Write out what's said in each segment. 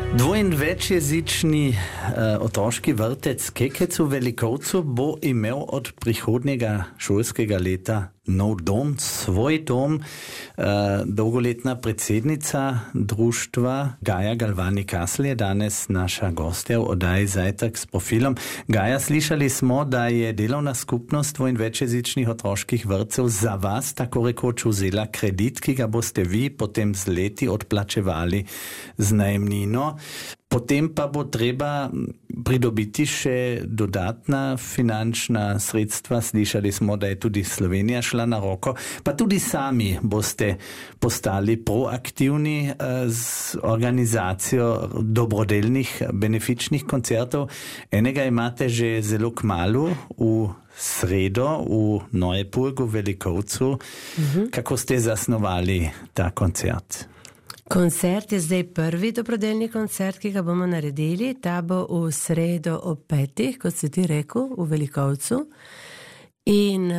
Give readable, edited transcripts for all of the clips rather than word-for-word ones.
Dvojnvečjezični otroški vrtec Kekec v Velikovcu bo imel od prihodnjega šolskega leta nov dom, svoj dom. Dolgoletna predsednica društva Gaja Galvani Kasl je danes naša gostja v oddaji Zajtrk s profilom. Gaja, slišali smo, da je delovna skupnost dvojnvečjezičnih otroških vrtcev za vas tako rekoč vzela kredit, ki ga boste vi potem z leti odplačevali z najemnino. Potem pa bo treba pridobiti še dodatna finančna sredstva. Slišali smo, da je tudi Slovenija šla na roko. Pa tudi sami boste postali proaktivni z organizacijo dobrodelnih benefičnih koncertov. Enega imate že zelo kmalu v sredo v Neupurgu v Velikovcu. Kako ste zasnovali ta koncert? Koncert je zdaj prvi dobrodelni koncert, ki ga bomo naredili. Ta bo v sredo ob 5, kot si ti rekel, v Velikovcu. In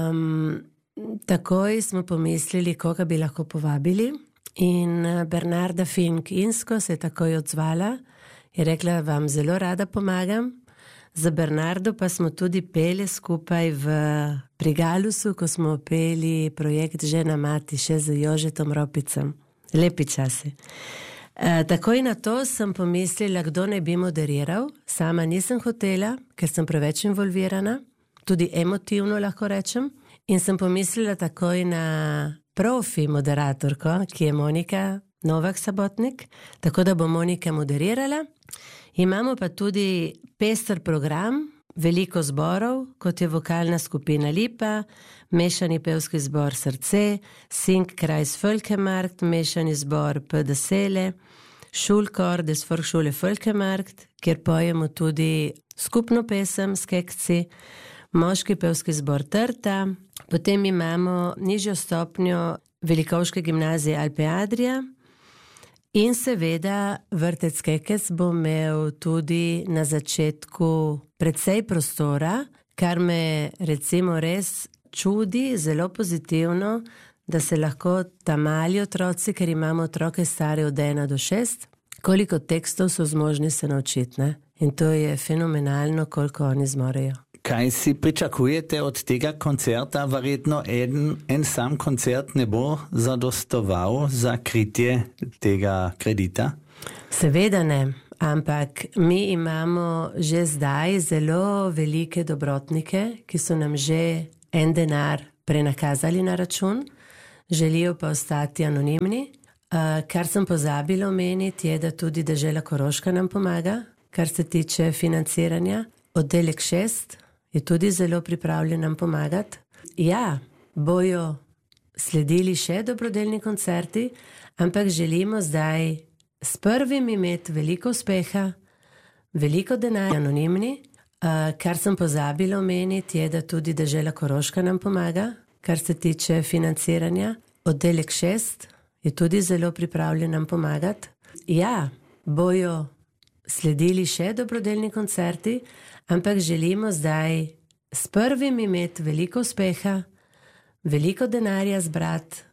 takoj smo pomislili, koga bi lahko povabili. In Bernarda Fink-Insko se je takoj odzvala. Je rekla, vam zelo rada pomagam. Za Bernardo pa smo tudi peli skupaj pri Galusu, ko smo peli projekt Žena mati še z Jožetom Ropicem. Lepi časi. Takoj na to sem pomislila, kdo ne bi moderiral. Sama nisem hotela, ker sem preveč involvirana, tudi emotivno lahko rečem. In sem pomislila takoj na profi moderatorko, ki je Monika Novak Sabotnik, tako da bo Monika moderirala. Imamo pa tudi pester program, veliko zborov, kot je vokalna skupina Lipa, mešani pevski zbor Srce, Singkreis Folkemarkt, mešani zbor Pödesele, Šulkor des Volksschule Folkemarkt, kjer pojemo tudi skupno pesem s Kekci, moški pevski zbor Trta, potem imamo nižjo stopnjo Velikovške gimnazije Alpe Adria in seveda vrtec Kekec bo imel tudi na začetku precej prostora, kar me recimo res čudi, zelo pozitivno, da se lahko ta mali otroci, ker imamo otroke stare od 1 do 6, koliko tekstov so zmožni se naučiti, ne? In to je fenomenalno, koliko oni zmorejo. Kaj si pričakujete od tega koncerta? Verjetno en sam koncert ne bo zadostoval za kritje tega kredita? Seveda ne. Ampak mi imamo že zdaj zelo velike dobrotnike, ki so nam že en denar prenakazali na račun, želijo pa ostati anonimni. Kar sem pozabila omeniti je, da tudi Dežela Koroška nam pomaga, kar se tiče financiranja. Oddelek 6 je tudi zelo pripravljen nam pomagati. Ja, bojo sledili še dobrodelni koncerti, ampak želimo zdaj s prvim imeti veliko uspeha, veliko denarja, anonimni. Kar sem pozabila omeniti je, da tudi Dežela Koroška nam pomaga, kar se tiče financiranja. Oddelek 6 je tudi zelo pripravljen nam pomagati. Ja, bojo sledili še dobrodelni koncerti, ampak želimo zdaj s prvim imeti veliko uspeha, veliko denarja zbrati